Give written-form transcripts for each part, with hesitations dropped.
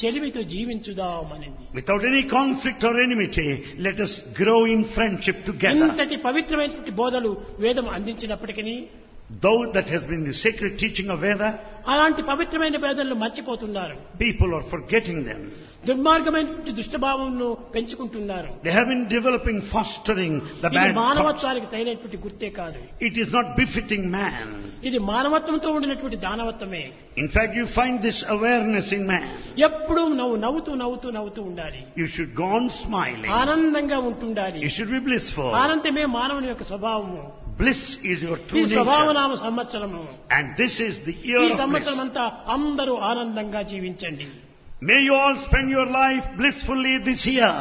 చెలిమితో జీవించుదామనింది. Without any conflict or enmity, let us grow in friendship together. ఇంతటి పవిత్రమైనటువంటి బోధలు వేదం అందించినప్పటికీ Though that has been the sacred teaching of Veda, అలాంటి పవిత్రమైన బోధనలు మర్చిపోతున్నారు. people are forgetting them. దుర్మార్గమైనటువంటి దుష్టభావంను పెంచుకుంటున్నారు. They have been developing, fostering the ఇది bad thoughts. మానవత్వానికి తగినటువంటి గుర్తే కాదు. It is not befitting man. ఇది మానవత్వంతో ఉండినటువంటి దానవత్వమే. In fact, you find this awareness in man. ఎప్పుడూ నవ్వుతూ ఉండాలి. You should go on smiling. ఆనందంగా ఉంటుండాలి. You should be blissful. ఆనందమే మానవుని యొక్క స్వభావము. Bliss is your ఈ true nature. స్వభావనామ సంవత్సరము. And this is the year ఈ of bliss. సంవత్సరం అంతా అందరూ ఆనందంగా జీవించండి. May you all spend your life blissfully this year.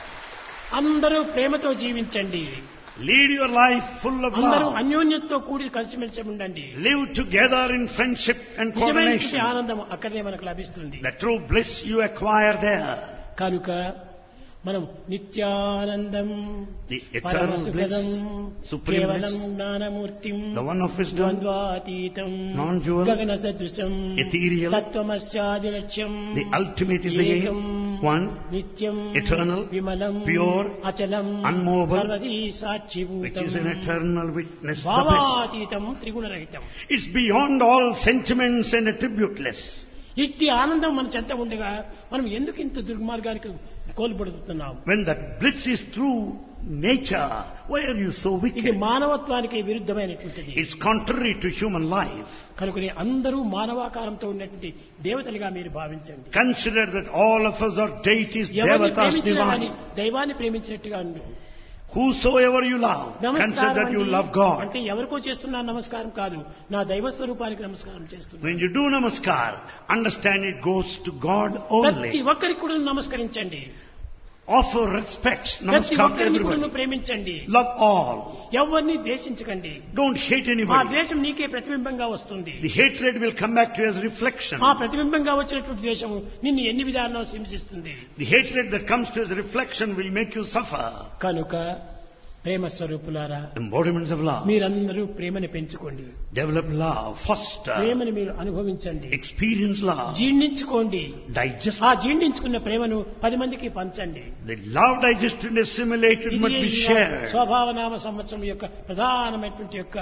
అందరూ ప్రేమతో జీవించండి. Lead your life full of అందరూ love. అన్యోన్యతతో కూడి కలిసిమెలిసి ఉండండి. Live together in friendship and నిజమైనటువంటి coordination. ఆనందం అక్కడే మనకు లభిస్తుంది. The true bliss you acquire there. కనుక మనం నిత్యానందం The eternal bliss, పరమసుఖదం supreme కేవలం bliss, జ్ఞానమూర్తిం the one of wisdom, ద్వంద్వాతీతం non-dual, గగన సదృశం ethereal, తత్వమస్యాది లక్ష్యం the ultimate is the ఏకం aim, one, నిత్యం eternal, విమలం pure, అచలం unmovable, సర్వదీ which సాక్షిభూతం is an eternal witness, the bliss. భావాతీతం త్రిగుణరహితం. It's beyond all sentiments and attributeless. ఇట్టి ఆనందం మన చెంత ఉండగా మనం ఎందుకు ఇంత దుర్మార్గానికి కోల్పడుతున్నాం? When that bliss is true nature, why are you so ఇది wicked? మానవత్వానికి విరుద్ధమైనటువంటిది. It's contrary to human life. కనుకనే అందరూ మానవాకారంతో ఉన్నటువంటి దేవతలుగా మీరు భావించండి. Consider that all of us are deities, ఎవరిని devatas, ప్రేమించినా కానీ divine. దైవాన్ని ప్రేమించినట్టుగా ఉండు. Whosoever you love, consider నమస్కారం that you అండి. love God. అంటే ఎవరికో చేస్తున్నా నమస్కారం కాదు, నా దైవ స్వరూపానికి నమస్కారం చేస్తున్నా. When you do namaskar, understand it goes to God only. ప్రతి ఒక్కరికి కూడా నమస్కరించండి. Offer respects, ప్రతి namaskar to ఒక్కరిని కూడా everybody. ప్రేమించండి. Love all. ఎవరిని ద్వేషించకండి. Don't hate ఆ anybody. ద్వేషం నీకే ప్రతిబింబంగా వస్తుంది. The hatred will come back to you as reflection. ఆ ప్రతిబింబంగా వచ్చినటువంటి ద్వేషము నిన్ను ఎన్ని విధానాలు హింసిస్తుంది. The hatred that comes to you as reflection will make you suffer. కనుక ప్రేమ స్వరూపులారా, Embodiments of love. మీరందరూ ప్రేమని పెంచుకోండి. Develop love, foster, ప్రేమని మీరు అనుభవించండి. experience love, జీర్ణించుకోండి. digest. ఆ జీర్ణించుకున్న ప్రేమను 10 మందికి పంచండి. The love digested and assimilated must be shared. స్వభావనామ సంవత్సరం యొక్క ప్రధానమైనటువంటి యొక్క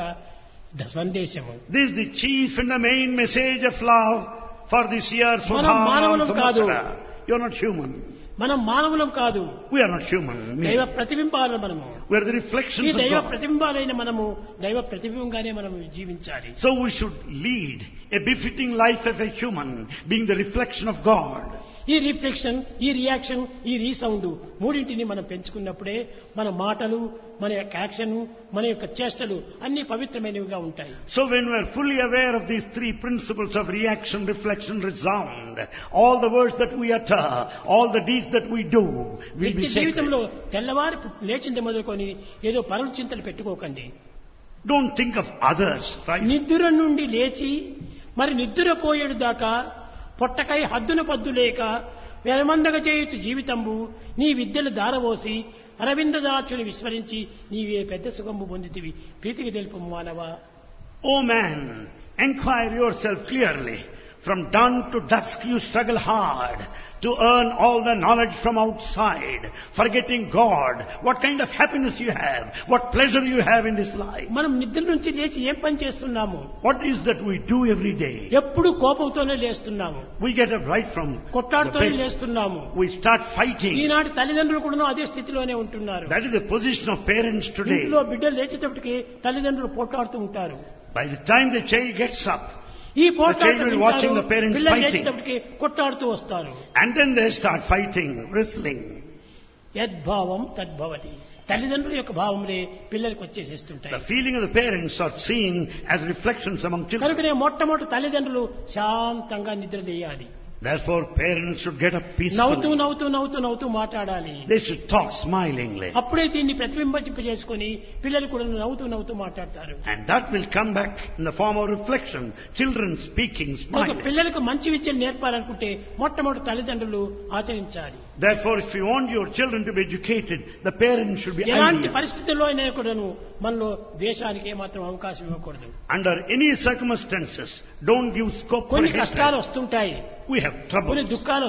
సందేశము. This is the chief and the main message of love for this year. మనం మానవులం కాదు. You are not human. మనం మానవులం కాదు, We are not human. దైవ ప్రతిబింబాలు మనము. We are the ఈ reflections of దైవ God. ప్రతిబింబాలైన మనము దైవ ప్రతిబింబంగానే మనం జీవించాలి. So we should lead a befitting life as a human, being the reflection of God. ఈ రిఫ్లెక్షన్, ఈ రియాక్షన్, ఈ రీసౌండ్ మూడింటిని మనం పెంచుకున్నప్పుడే మన మాటలు, మన యొక్క యాక్షన్, మన యొక్క చేష్టలు అన్ని పవిత్రమైనవిగా ఉంటాయి. So when we are fully aware of these three principles of reaction, reflection, resound, all the words that we utter, all the deeds that we do will నిత్య be sacred. జీవితంలో తెల్లవారి లేచింది మొదలుకొని ఏదో పరుల చింతలు పెట్టుకోకండి. Don't think of others, right? నిద్ర నుండి లేచి మరి నిద్రపోయేడు దాకా పొట్టకై హద్దున పద్దు లేక వెలమందగ చేయుచు జీవితంబు నీ విద్యలు దారవోసి అరవిందదాచుని విస్మరించి నీవే పెద్ద సుఖము పొందితివి. ప్రీతికి తెలుపు మానవా. O man, inquire yourself clearly. From dawn to dusk you struggle hard to earn all the knowledge from outside, forgetting God. What kind of happiness you have, what pleasure you have in this life. మనం నిద్ర నుంచి లేచి ఏం పని చేస్తున్నాము? What is that we do every day? ఎప్పుడు కోపంతోనే లేస్తున్నాము, We get up right from the కొట్లాడుతూనే bed. లేస్తున్నాము. We start fighting. ఈనాటి తల్లిదండ్రులు కూడా అదే స్థితిలోనే ఉంటున్నారు. That is the position of parents today. ఇంట్లో బిడ్డలు లేచేటప్పటికి తల్లిదండ్రులు పోట్లాడుతూ ఉంటారు. By the time the child gets up, ఈ child will be watching the parents పిల్లలు fighting. లేచేటప్పటికి కొట్లాడుతూ వస్తారు. and then they start fighting, wrestling. యద్భావం తద్భవతి. తల్లిదండ్రుల యొక్క భావములే పిల్లలకు వచ్చేసేస్తుంటాయి. The feeling of the parents are seen as reflections among children. కనుకనే మొట్టమొదటి తల్లిదండ్రులు శాంతంగా నిద్ర చేయాలి. Therefore, parents should get up నవ్వుతూ peacefully. నవ్వుతూ నవ్వుతూ నవ్వుతూ మాట్లాడాలి. They should talk smilingly. అప్పుడే దీన్ని ప్రతిబింబింపజేసుకొని పిల్లలు కూడా నవ్వుతూ నవ్వుతూ మాట్లాడతారు. And that will come back in the form of reflection. Children speaking, ఒక smiling. పిల్లలకు మంచి విద్యను నేర్పాలనుకుంటే మొట్టమొదటి తల్లిదండ్రులు ఆచరించాలి. Therefore, if you want your children to be educated, the parents should be ఎలాంటి ideal. పరిస్థితుల్లో అయినా కూడాను మనలో ద్వేషానికి ఏమాత్రం అవకాశం ఇవ్వకూడదు. Under any circumstances, don't give scope for కొన్ని కష్టాలు hatred. వస్తుంటాయి, We have కొన్ని troubles. దుఃఖాలు